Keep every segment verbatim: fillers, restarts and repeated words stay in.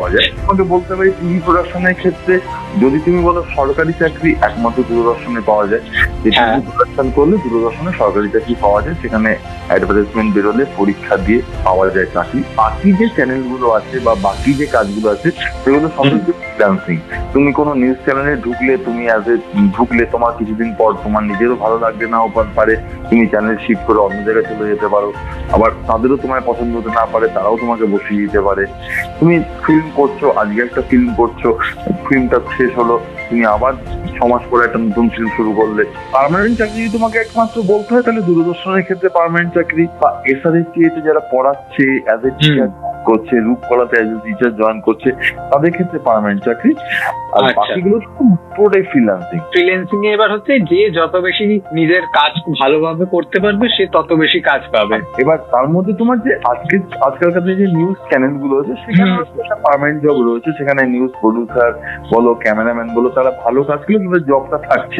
পাওয়া যায়। তোমাকে বলতে পারি টিভি প্রোডাকশনের ক্ষেত্রে যদি তুমি বলো সরকারি চাকরি একমাত্র দূরদর্শনে পাওয়া যায়। যে টিভি প্রোডাকশন করলে দূরদর্শনে সরকারি চাকরি পাওয়া যায়, সেখানে অ্যাডভার্টাইজমেন্ট বেরোলে পরীক্ষা দিয়ে পাওয়া যায় চাকরি। বাকি যে চ্যানেলগুলো আছে বা বাকি যে কাজগুলো আছে সেগুলো সমস্ত ফ্রিল্যান্সিং। তুমি কোনো নিউজ চ্যানেলে ঢুকলে তুমি অ্যাজ এ ঢুকলে তোমার কিছুদিন পর তোমার নিজেরও ভালো লাগবে নাও পারে, তুমি চ্যানেল শিফট করে অন্য জায়গায় চলে যেতে পারো। আবার তাদেরও তোমায় পছন্দ হতে না পারে, তারাও তোমাকে বসিয়ে দিতে পারে। তুমি ফিল্ম করছো, আজকে একটা ফিল্ম করছো, ফিল্মটা শেষ হলো, তুমি আবার ছ মাস পরে একটা নতুন ফিল্ম শুরু করলে। পার্মানেন্ট চাকরি যদি তোমাকে একমাত্র বলতে হয় তাহলে দূরদর্শনের ক্ষেত্রে পার্মানেন্ট চাকরি, বা এসআরএসটিএতে যারা পড়াচ্ছে অ্যাজ এ টিচার করছে, রূপকলাতে অ্যাজ এ টিচার জয়েন করছে, তাদের ক্ষেত্রে পার্মানেন্ট চাকরি। আর বাকিগুলো পুরোটাই ফ্রিল্যান্সিং। ফ্রিল্যান্সিং এ এবার হচ্ছে যে যত বেশি নিজের কাজ ভালোভাবে করতে পারবে সে তত বেশি কাজ পাবে। এবার তার মধ্যে তোমার যে আজকে আজকালকার যে নিউজ চ্যানেল গুলো আছে সেখানে একটা পার্মানেন্ট জব রয়েছে, সেখানে নিউজ প্রডিউসার বলো, ক্যামেরাম্যান বলো, তারা ভালো কাজ করলে তাদের জবটা থাকছে।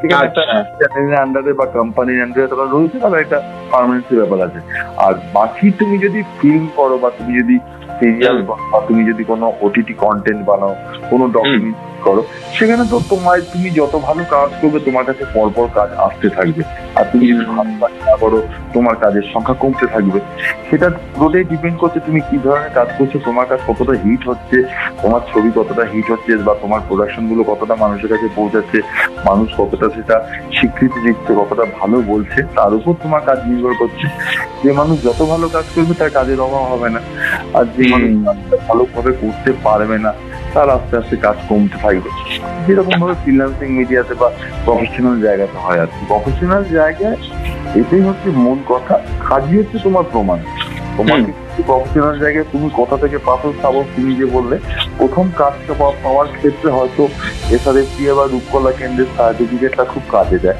চ্যানেলের আন্ডারে বা কোম্পানির আন্ডারে তারা রয়েছে, তারা একটা পার্মানেন্সি ব্যাপার আছে। আর বাকি তুমি যদি ফিল্ম করো বা তুমি যদি সিরিয়াল বা তুমি যদি কোনো ওটিটি কন্টেন্ট বানাও, কোনো ডকুমেন্ট করো, সেখানে তো তোমার তুমি যত ভালো কাজ করবে তোমার কাছে পরপর কাজ আসতে থাকবে। আর তুমি যদি ভালো কাজ না করো তোমার কাজের সংখ্যা কমতে থাকবে। সেটা পুরোটাই ডিপেন্ড করছে তুমি কি ধরনের কাজ করছো, তোমার কাজ কতটা হিট হচ্ছে, তোমার ছবি কতটা হিট হচ্ছে, বা তোমার প্রোডাকশন গুলো কতটা মানুষের কাছে পৌঁছাচ্ছে, মানুষ কতটা সেটা স্বীকৃতি দিচ্ছে, কতটা ভালো বলছে, তার উপর তোমার কাজ নির্ভর করছে। যে মানুষ যত ভালো কাজ করবে তার কাজের অভাব হবে না, আর যে মানুষ কাজটা ভালোভাবে করতে পারবে না তার আস্তে আস্তে কাজ কমতে থাকবে। যেরকম ভাবে ফ্রিল্যান্সিং মিডিয়াতে বা প্রফেশনাল জায়গাতে হয় আর কি। প্রফেশনাল জায়গায় এটাই হচ্ছে মূল কথা, কাজই হচ্ছে তোমার প্রমাণ। তোমাকে প্রফেশনাল জায়গায় তুমি কোথা থেকে পাবো পাবো, তুমি যে বললে প্রথম কাজটা পাওয়ার ক্ষেত্রে হয়তো এসআরএসটিএ বা রূপকলা কেন্দ্রের সার্টিফিকেটটা খুব কাজে দেয়।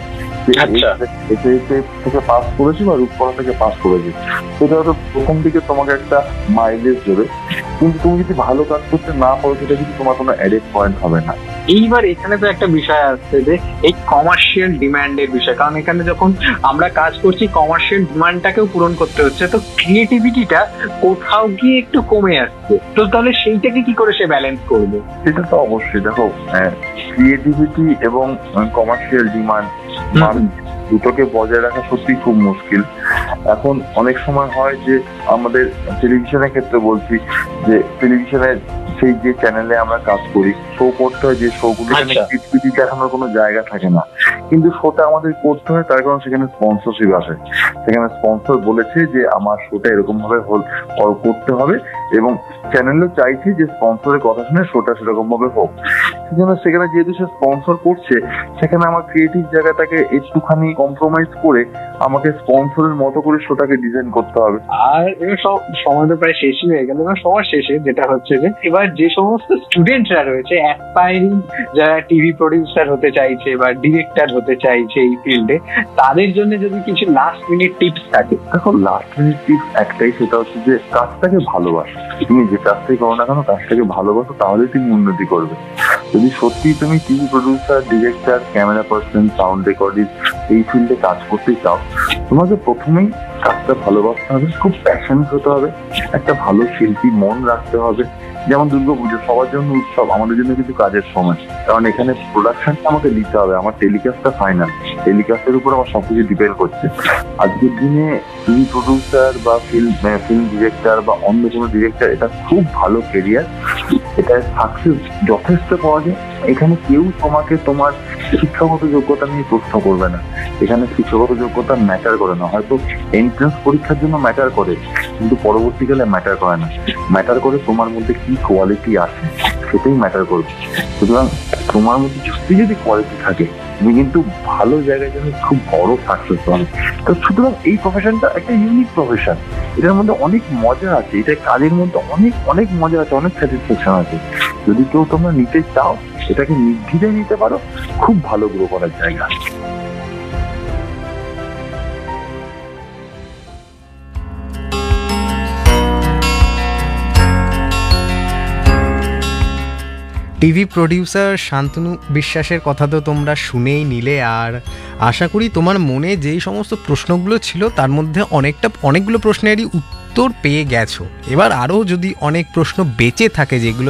থেকে পাস করেছি বা রূপকলা থেকে পাস করেছি, সেটা হয়তো প্রথম দিকে তোমাকে একটা মাইলেজ দেবে, কিন্তু তুমি যদি ভালো কাজ করতে না পারো সেটা কিন্তু তোমার কোনো অ্যাডেড পয়েন্ট হবে না। এইবার এখানে তো একটা বিষয় আসছে যে এই কমার্শিয়াল ডিমান্ডের বিষয়, কারণ এখানে যখন আমরা কাজ করছি কমার্শিয়াল ডিমান্ডটাকেও পূরণ করতে হচ্ছে, তো ক্রিয়েটিভিটিটা কোথাও গিয়ে একটু কমে আসছে। তো তাহলে সেইটাকে কি করে সে ব্যালেন্স করবে? সেটা তো অবশ্যই, দেখো ক্রিয়েটিভিটি এবং কমার্শিয়াল ডিমান্ড দুটোকে বজায় রাখা সত্যি খুব মুশকিল। এখন অনেক সময় হয় যে আমাদের টেলিভিশনের ক্ষেত্রে বলছি যে টেলিভিশনের সেই যে চ্যানেলে আমরা কাজ করি, শো করতে হয়, যে শোগুলো ক্রিয়েটিভিটি দেখানোর কোনো জায়গা থাকে না, কিন্তু শোটা আমাদের করতে হয় তার কারণ সেখানে স্পন্সরশিপ আসে। সেখানে স্পন্সর বলেছে যে আমার শোটা এরকম ভাবে করতে হবে, এবং চ্যানেলও চাইছে যে স্পন্সরের কথা শুনে শোটা সেরকম ভাবে হোক। সেজন্য সেখানে যেহেতু সে স্পন্সর করছে, সেখানে আমার ক্রিয়েটিভ জায়গাটাকে একটুখানি কম্প্রোমাইজ করে আমাকে স্পন্সরের মতো করে শোটাকে ডিজাইন করতে হবে। আর এবার সব সময় তো প্রায় শেষই হয়ে গেল। এবার সবার শেষে যেটা হচ্ছে যে এবার যে সমস্ত স্টুডেন্টরা রয়েছে অ্যাসপায়ারিং, যারা টিভি প্রডিউসার হতে চাইছে বা ডিরেক্টর হতে চাইছে এই ফিল্ডে, তাদের জন্য যদি কিছু লাস্ট মিনিট টিপস থাকে। দেখো লাস্ট মিনিট টিপস একটাই, সেটা হচ্ছে যে কাজটাকে ভালোবাসো। তুমি যে কাজটাই করো না কেন কাজটাকে ভালোবাসো, তাহলে তুমি উন্নতি করবে। যদি সত্যি তুমি TV producer, director, camera person, sound recordist এই ফিল্ডে কাজ করতে চাও, তোমাকে প্রথমেই কাজটা ভালোবাসতে হবে, খুব প্যাশনেট হতে হবে, একটা ভালো শিল্পী মন রাখতে হবে। যেমন দুর্গাপুজো সবার জন্য উৎসব, আমাদের জন্য কিন্তু কাজের সময়, কারণ এখানে প্রোডাকশনটা আমাকে দিতে হবে, আমার টেলিকাস্টটা ফাইনাল, টেলিকাস্টের উপর আমার সবকিছু ডিপেন্ড করছে। আজকের দিনে টিভি প্রডিউসার বা ফিল্ম ফিল্ম ডিরেক্টর বা অন্য কোনো ডিরেক্টর, এটা খুব ভালো কেরিয়ার, এটা সাকসেস যথেষ্ট পাওয়া যায়। এখানে কেউ তোমাকে তোমার শিক্ষাগত যোগ্যতা নিয়ে প্রশ্ন করবে না, এখানে শিক্ষাগত যোগ্যতা ম্যাটার করে না। হয়তো এন্ট্রান্স পরীক্ষার জন্য ম্যাটার করে, কিন্তু পরবর্তীকালে ম্যাটার করে না। ম্যাটার করে তোমার মধ্যে কি কোয়ালিটি আছে, সেটাই ম্যাটার করবে। সুতরাং তোমার মধ্যে যদি যদি কোয়ালিটি থাকে, তুমি কিন্তু ভালো জায়গায় যাবে, খুব বড় সাকসেস পাবে। তো সুতরাং এই প্রফেশনটা একটা ইউনিক প্রফেশন, এটার মধ্যে অনেক মজা আছে, এটা কাজের মধ্যে অনেক অনেক মজা আছে, অনেক স্যাটিসফ্যাকশন আছে। যদি কেউ তোমরা নিতে চাও, এটাকে নির্দ্বিধায় নিতে পারো, খুব ভালো গ্রো করার জায়গা। টিভি প্রডিউসার শান্তনু বিশ্বাসের কথা তো তোমরা শুনেই নিলে, আর আশা করি তোমার মনে যেই সমস্ত প্রশ্নগুলো ছিল তার মধ্যে অনেকটা অনেকগুলো প্রশ্নেরই উত্তর পেয়ে গেছো। এবার আরও যদি অনেক প্রশ্ন বেঁচে থাকে যেগুলো